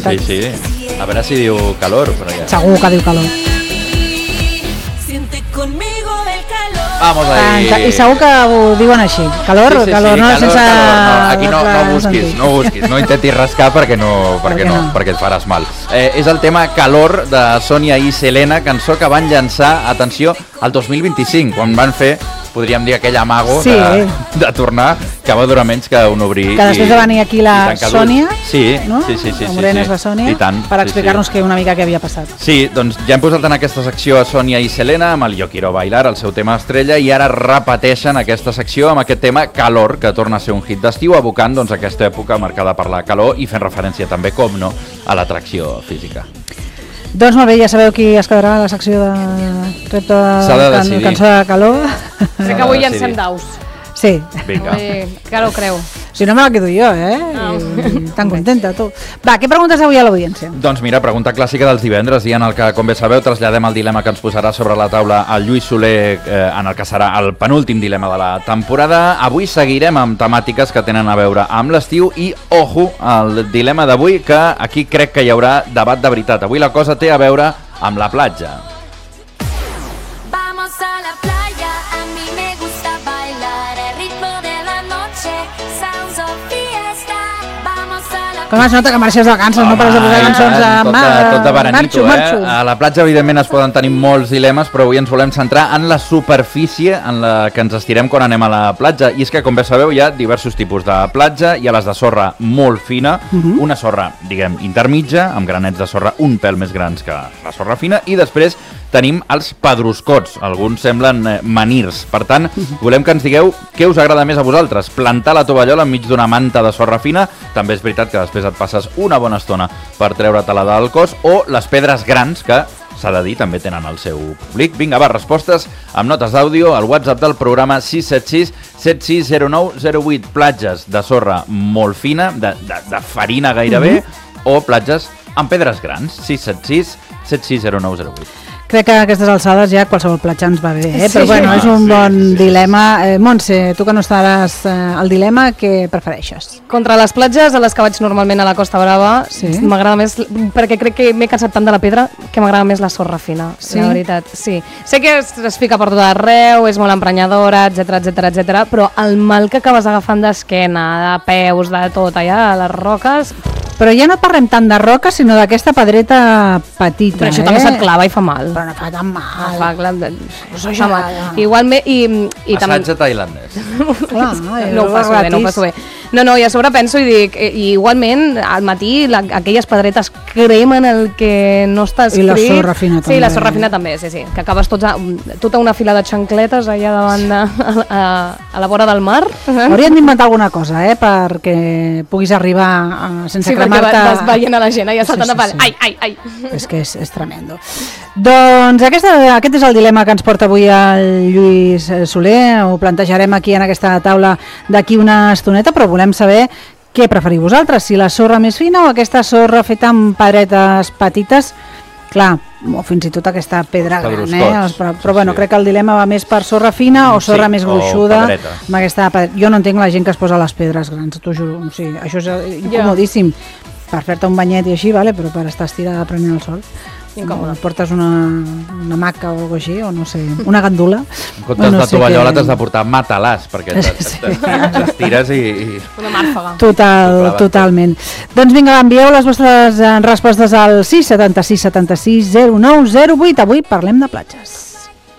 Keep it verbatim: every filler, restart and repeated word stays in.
veritat. Sí, sí. A veure si diu calor, però ja... Segur que diu calor. Vamos ahí. I segur que ho diuen així. Calor, sí, sí, calor, sí, no? calor, Sense... calor. No, aquí no, no busquis, sentit. no busquis, no intentis rascar perquè no, perquè Per què no, no? perquè et faràs mal. Eh, és el tema Calor de Sònia i Selena, cançó que van llançar, atenció, el dos mil vint-i-cinc, quan van fer, podríem dir, aquell amago Sí. de, de tornar, que va durar menys que un obrir. Que després i, de venir aquí la Sònia, sí, no? sí, sí, sí, la sí, Morena sí. és la Sònia, I tant, per sí, explicar-nos sí. que una mica què havia passat. Sí, doncs ja hem posat en aquesta secció a Sònia i Selena amb el Yo Quiero Bailar, el seu tema estrella, i ara repeteixen aquesta secció amb aquest tema Calor, que torna a ser un hit d'estiu, abocant doncs, aquesta època marcada per la calor i fent referència també, com no, a l'atracció física. Doncs molt bé, ja sabeu qui es quedarà a la secció de repte S'ha de can, decidir. cançó de calor. Crec que avui llancem daus. Sí. Vinga. Que ara ho creu. Si no me la quedo jo, eh? Ah. I tan contenta, tu. Va, què preguntes avui a l'audiència? Doncs mira, pregunta clàssica dels divendres, dia en el que, com bé sabeu, traslladem el dilema que ens posarà sobre la taula el Lluís Soler, eh, en el que serà el penúltim dilema de la temporada. Avui seguirem amb temàtiques que tenen a veure amb l'estiu i, ojo, el dilema d'avui, que aquí crec que hi haurà debat de veritat. Avui la cosa té a veure amb la platja. Vamos a la playa, a mí me gusta bailar el ritmo de la noche, sounds of fiesta. Vamos a la Com es nota que marxes de vacances, no pares de posar cançons de tot, de, tot de veranito, marxo, marxo. eh? A la platja, evidentment, es poden tenir molts dilemes, però avui ens volem centrar en la superfície en la que ens estirem quan anem a la platja. I és que, com bé sabeu, hi ha diversos tipus de platja. Hi ha les de sorra molt fina, Mhm. una sorra, diguem, intermitja, amb granets de sorra un pèl més grans que la sorra fina, i després tenim els pedruscots, alguns semblen eh, manirs. Per tant, volem que ens digueu què us agrada més a vosaltres, plantar la tovallola enmig d'una manta de sorra fina, també és veritat que després et passes una bona estona per treure-te-la del cos, o les pedres grans, que s'ha de dir, també tenen el seu públic. Vinga, va, respostes amb notes d'àudio al WhatsApp del programa sis set sis set sis zero nou zero vuit. Platges de sorra molt fina, de, de, de farina gairebé, mm-hmm. o platges amb pedres grans, sis set sis set sis zero nou zero vuit. Crec que a aquestes alçades ja qualsevol platja ens va bé, eh? Sí. Però bueno, és un Sí, bon sí, sí. dilema. Eh, Montse, tu que no estaràs eh, al dilema, què prefereixes? Contra les platges a les que vaig normalment a la Costa Brava, Sí. m'agrada més, perquè crec que m'he cansat tant de la pedra que m'agrada més la sorra fina, Sí? la veritat. Sí. Sé que es, es fica per tot arreu, és molt emprenyadora, etcètera, etcètera, etcètera, però el mal que acabes agafant d'esquena, de peus, de tot allà, a les roques... Però ja no parlem tant de roca, sinó d'aquesta pedreta petita, Però això eh? també se't clava i fa mal. Però no fa tan mal. Ah, fa, clar, de- Soy fa mal. gelada. Igualment, i, i també... Assaig tailandès. Clar, No ho passo bé, no ho passo bé. No, no, i a sobre penso i dic, eh, i igualment al matí la, aquelles pedretes cremen el que no està I escrit. la sorra fina Sí, la també. sorra fina també, sí, sí. Que acabes tots a, tota una fila de xancletes allà davant de, a, a la vora del mar. Haurien d'inventar alguna cosa, eh? Perquè puguis arribar a, sense Sí, perquè cremar-te... vas veient a la gent allà saltant Sí, sí, a pal. sí. Ai, ai, ai. És que és, és tremendo. Doncs aquesta, aquest és el dilema que ens porta avui el Lluís Soler. Ho plantejarem aquí en aquesta taula d'aquí una estoneta, però volem saber què preferiu vosaltres, si la sorra més fina o aquesta sorra feta amb pedretes petites. Clar, o fins i tot aquesta pedra gran, eh? Pedruscots. Però, però Sí, bueno, sí. crec que el dilema va més per sorra fina o sorra Sí, més o gruixuda. pedreta. Amb aquesta pedra. Jo no entenc la gent que es posa les pedres grans, t'ho juro. O sigui, això és eh, incomodíssim. Per fer-te un banyet i així, vale? Però per estar estirada prenent el sol. Incòmode. O portes una, una maca o alguna així, o no sé, una gandula. En comptes No de sé tovallola què- t'has de portar matalàs, perquè t- Sí. t- t'estires i... i... Una màrfaga. Total, Clavat. totalment. Doncs vinga, envieu les vostres eh, respostes al sis set sis set sis zero nou zero vuit. Avui parlem de platges.